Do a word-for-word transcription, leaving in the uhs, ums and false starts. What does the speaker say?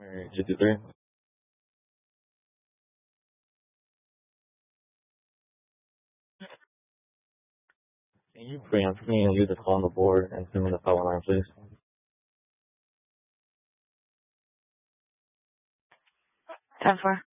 Alright, two two three. Can you preempt me and leave the call on the board and send me the file line, please? ten four.